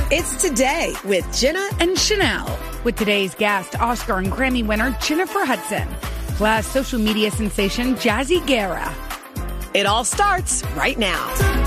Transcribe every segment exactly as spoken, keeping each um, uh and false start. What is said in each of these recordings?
It's Today with Jenna and Chanel. With today's guest, Oscar and Grammy winner Jennifer Hudson, plus social media sensation Jazzy Guerra. It all starts right now.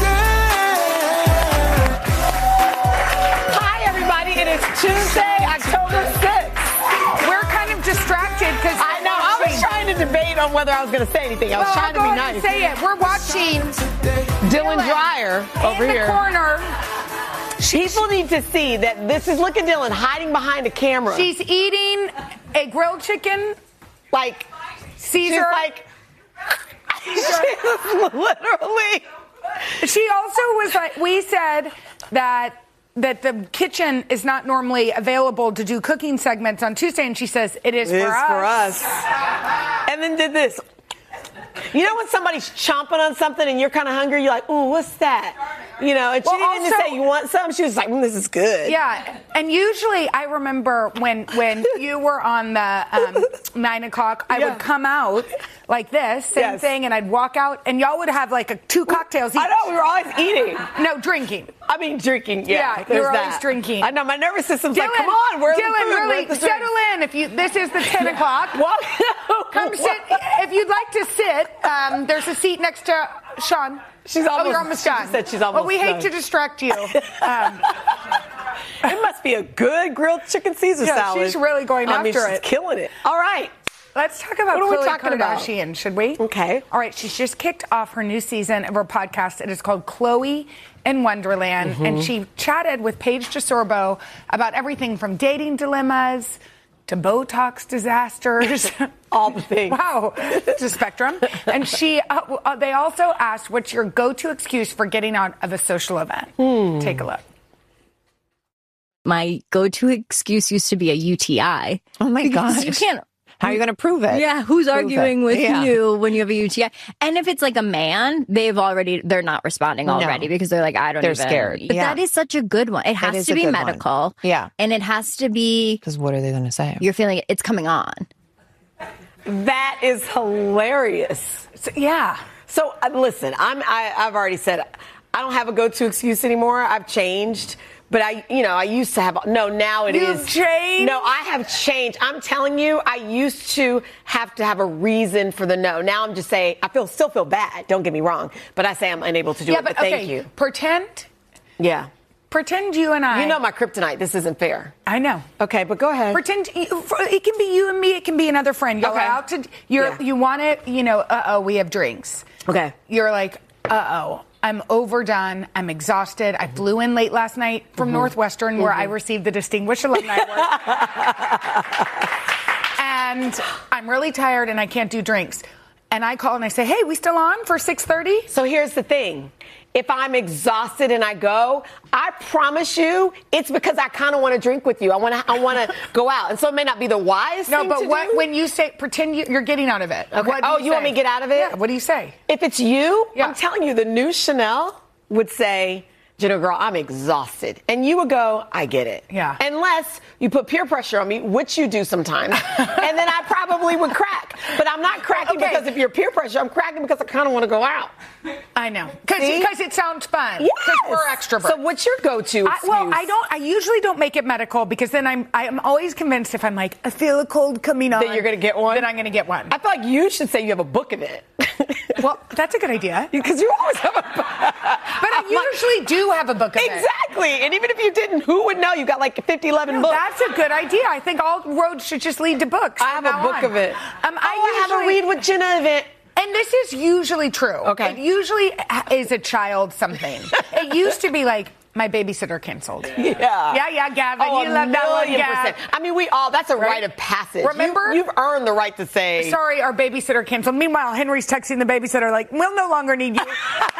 Hi, everybody. It is Tuesday, October sixth. We're kind of distracted because I know I was trying to debate on whether I was going to say anything. I was well, trying I'll to be go nice. And say it. We're watching Dylan, Dylan Dreyer over in here. the corner. People need to see that this is, look at Dylan hiding behind a camera. She's eating a grilled chicken. Like, Caesar. She's like, she's literally. She also was like, we said that that the kitchen is not normally available to do cooking segments on Tuesday, and she says it is, it for, is us. for us. And then did this. You know when somebody's chomping on something and you're kind of hungry, you're like, ooh, what's that? You know, and she well, didn't also, say you want some. She was like, mm, this is good. Yeah, and usually I remember when when you were on the um, nine o'clock, I yeah. would come out like this, same yes. thing, and I'd walk out, and y'all would have like a, two cocktails each. I know, we were always eating. No, drinking. I mean, drinking, yeah. Yeah, you were that. always drinking. I know, my nervous system's Dylan, like, come on, where's Dylan, the food? really, Where's the settle in. If you, this is the ten o'clock. Well, come sit. If you'd like to sit, um, there's a seat next to Sean. She's almost, oh, you're almost done. She said she's almost Well, we done. hate to distract you. Um, it must be a good grilled chicken Caesar yeah, salad. She's really going I after mean, she's it. killing it. All right. Let's talk about what are Khloe we talking Kardashian, about? should we? Okay. All right, she's just kicked off her new season of her podcast. It is called Khloe in Wonderland, mm-hmm. and she chatted with Paige DeSorbo about everything from dating dilemmas to Botox disasters. All the things. Wow, it's a spectrum. And she, uh, uh, they also asked, what's your go-to excuse for getting out of a social event? Hmm. Take a look. My go-to excuse used to be a U T I. Oh my gosh. You can't. How are you going to prove it? Yeah, who's prove arguing it. with yeah. you when you have a U T I? And if it's like a man, they've already, they're not responding already no. because they're like, I don't they're even. scared. But yeah. that is such a good one. It has to be medical. One. Yeah. And it has to be. Because what are they going to say? You're feeling it's coming on. That is hilarious. So, yeah. So uh, listen, I'm, I, I've already said I don't have a go-to excuse anymore. I've changed. But I, you know, I used to have, no, now it You've is. changed? No, I have changed. I'm telling you, I used to have to have a reason for the no. Now I'm just saying, I feel still feel bad. Don't get me wrong. But I say I'm unable to do yeah, it, but, but okay, thank you. Pretend. Yeah. Pretend you and I. You know my kryptonite. This isn't fair. I know. Okay, but go ahead. Pretend it can be you and me. It can be another friend. You're okay. out to, you're, yeah. you want it, you know, uh-oh, we have drinks. Okay. You're like, uh-oh. I'm overdone. I'm exhausted. I flew in late last night from mm-hmm. Northwestern, where mm-hmm. I received the Distinguished Alumni Award. And I'm really tired and I can't do drinks. And I call and I say, hey, we still on for six thirty? So here's the thing. If I'm exhausted and I go, I promise you, it's because I kind of want to drink with you. I want to. I want to go out, and so it may not be the wise no, thing but to what, do. when you say pretend you, you're getting out of it. Okay. What oh, you, you want me to get out of it? Yeah. What do you say? If it's you, yeah. I'm telling you, the new Chanel would say, Jenna, girl, I'm exhausted. And you would go, I get it. Yeah. Unless you put peer pressure on me, which you do sometimes. And then I probably would crack. But I'm not cracking okay. because of your peer pressure. I'm cracking because I kind of want to go out. I know. Because it sounds fun. Yes. We're extroverts. So what's your go-to excuse? I, well, I don't, I usually don't make it medical because then I'm, I'm always convinced if I'm like, I feel a cold coming on. That you're going to get one? Then I'm going to get one. I feel like you should say you have a book of it. Well, that's a good idea. Because you always have a book. But I usually like, do have a book of exactly. it. Exactly. And even if you didn't, who would know? You got like fifty, eleven no, books. That's a good idea. I think all roads should just lead to books. I have a book on. of it. Um, oh, I, usually, I have a read with Jenna event. And this is usually true. Okay. It usually is a child something. It used to be like, my babysitter canceled. Yeah. Yeah, yeah, Gavin. Oh, you love that one, Gav. I mean, we all, that's a right, right of passage. Remember? You, you've earned the right to say. Sorry, our babysitter canceled. Meanwhile, Henry's texting the babysitter like, we'll no longer need you.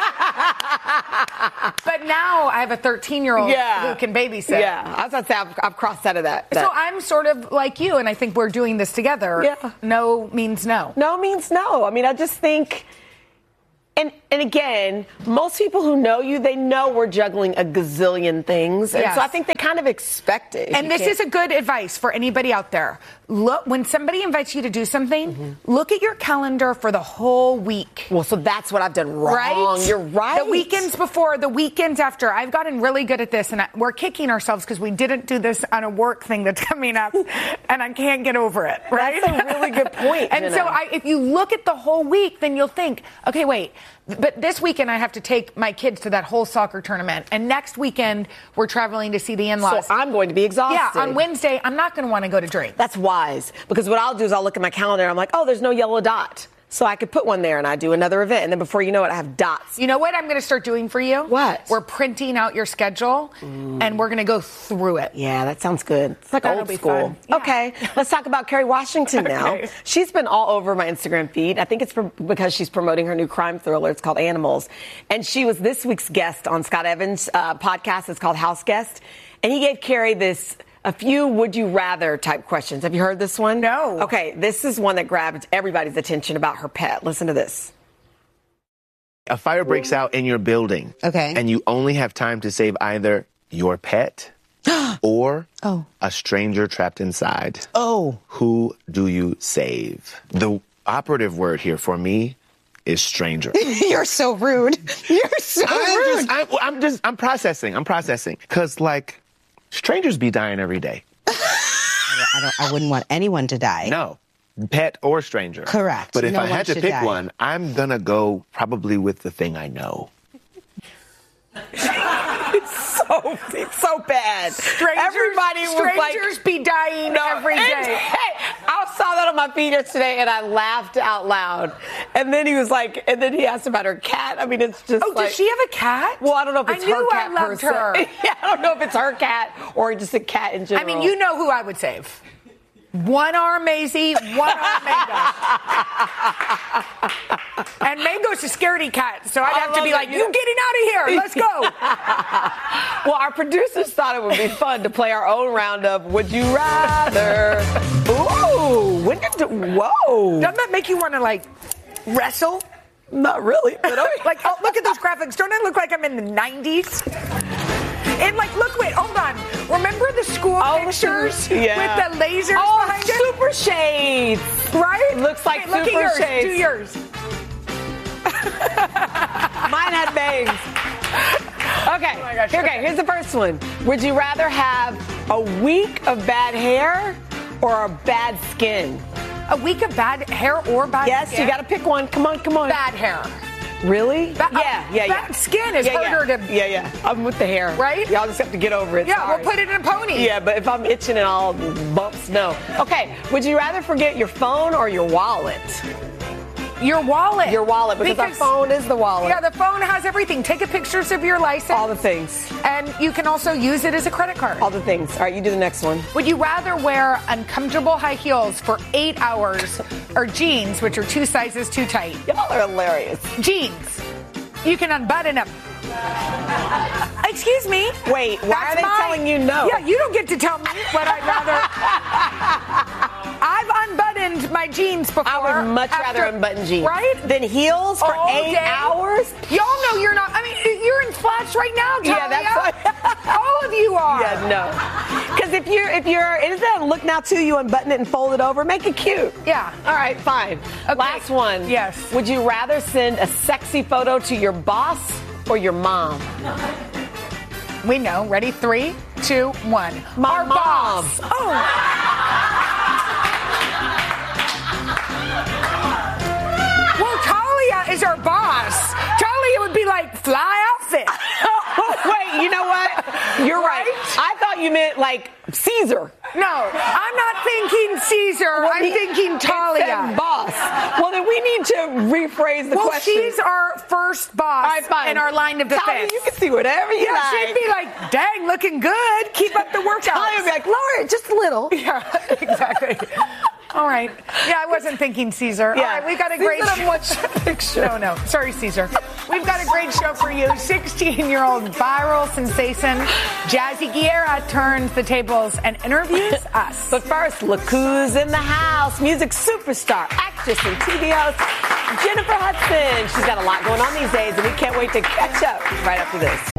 But now I have a thirteen-year-old yeah. who can babysit. Yeah. I was about to say, I've, I've crossed out of that, that. So I'm sort of like you, and I think we're doing this together. Yeah. No means no. No means no. I mean, I just think, and, and again, most people who know you, they know we're juggling a gazillion things. And Yes. so I think they kind of expect it. And You this can't- is a good advice for anybody out there. Look, when somebody invites you to do something, Mm-hmm. look at your calendar for the whole week. Well, so that's what I've done wrong. Right? You're right. The weekends before, the weekends after. I've gotten really good at this, and I, we're kicking ourselves because we didn't do this on a work thing that's coming up, and I can't get over it. Right? That's a really good point, And Jenna. so, I, if you look at the whole week, then you'll think, okay, wait. But this weekend, I have to take my kids to that whole soccer tournament, and next weekend we're traveling to see the in-laws. So I'm going to be exhausted. Yeah, on Wednesday, I'm not going to want to go to drink. That's wise, because what I'll do is I'll look at my calendar and I'm like, oh, there's no yellow dot. So I could put one there and I do another event. And then before you know it, I have dots. You know what I'm going to start doing for you? What? We're printing out your schedule, and we're going to go through it. Yeah, that sounds good. It's like That'll old be school. fun. Yeah. Okay, let's talk about Kerry Washington now. Okay. She's been all over my Instagram feed. I think it's for, because she's promoting her new crime thriller. It's called Animals. And she was this week's guest on Scott Evans' uh, podcast. It's called House Guest. And he gave Kerry this... a few would you rather type questions. Have you heard this one? No. Okay, this is one that grabbed everybody's attention about her pet. Listen to this. A fire breaks out in your building. Okay. And you only have time to save either your pet or Oh. a stranger trapped inside. Oh. Who do you save? The operative word here for me is stranger. You're so rude. You're so I'm rude. just, I'm, I'm just, I'm processing. I'm processing. Because, like, strangers be dying every day. I, don't, I wouldn't want anyone to die. No. Pet or stranger. Correct. But if No I one had to should pick die. one, I'm going to go probably with the thing I know. So, it's so bad. Strangers, Everybody was like... strangers be dying every and- day. Hey, I saw that on my feed yesterday, and I laughed out loud. And then he was like, and then he asked about her cat. I mean, it's just Oh, like... does she have a cat? Well, I don't know if it's I knew her cat I loved per se. her. Yeah, I don't know if it's her cat or just a cat in I general. mean, you know who I would save. One arm Maisie, one arm Mangos. And Mango's a scaredy cat, so I'd I have to love be it. like, You you know- getting out of here. Let's go. Well, our producers thought it would be fun to play our own round of Would You Rather. Ooh, when did do, whoa. Doesn't that make you want to, like, wrestle? Not really, but okay. Like, oh, look at those graphics. Don't I look like I'm in the nineties? And, like, look, wait, hold on. Remember the school Oh, pictures yeah. with the lasers Oh, behind it? super shades. Right? Looks like Wait, look super at yours. shades. Do yours. Mine had bangs. Okay, Oh my gosh, okay, okay. here's the first one. Would you rather have a week of bad hair or a bad skin? A week of bad hair or bad Yes, skin? you got to pick one. Come on, come on. Bad hair. Really? Ba- yeah, yeah, yeah. bad skin is yeah, harder yeah. to- Yeah, yeah. I'm with the hair. Right? Y'all just have to get over it. Yeah, Sorry. we'll put it in a pony. Yeah, but if I'm itching and all bumps, no. Okay, would you rather forget your phone or your wallet? Your wallet. Your wallet, because, our phone is the wallet. Yeah, the phone has everything. Take a pictures of your license. All the things. And you can also use it as a credit card. All the things. All right, you do the next one. Would you rather wear uncomfortable high heels for eight hours or jeans, which are two sizes too tight? Y'all are hilarious. Jeans. You can unbutton them. Excuse me. Wait, why That's are they mine. telling you no? Yeah, you don't get to tell me what I'd rather. I've unbuttoned my jeans before. I would much after- rather unbutton jeans. Right? Than heels for All eight day. hours? Y'all know you're not. I mean, you're in flats right now, Talia. Yeah, that's what- All of you are. Yeah, no. Because if you're, if you're, it doesn't look now too, you unbutton it and fold it over, make it cute. Yeah. All right, fine. Okay. Last one. Yes. Would you rather send a sexy photo to your boss or your mom? We know. Ready? Three, two, one. My Our mom. boss. Oh. Well, Talia is our boss. Talia would be like, fly outfit. Wait, you know what? You're right. I thought you meant like Caesar. No, I'm not thinking Caesar. Well, I'm he- thinking it said Talia. boss. Well, then we need to rephrase the Well, question. she's our first boss All right, fine. in our line of defense. Talia, you can see whatever you Yeah, like. she'd be like, dang, looking good. Keep up the workout. Talia would be like, lower it just a little. Yeah, exactly. All right. Yeah, I wasn't thinking Caesar. Yeah. All right, we've got a Caesar great doesn't watch the picture. No, no. Sorry, Caesar. We've got a great show for you. sixteen-year-old viral sensation Jazzy Guerra turns the tables and interviews us. But first, look who's in the house. Music superstar, actress, and T V host Jennifer Hudson. She's got a lot going on these days, and we can't wait to catch up right after this.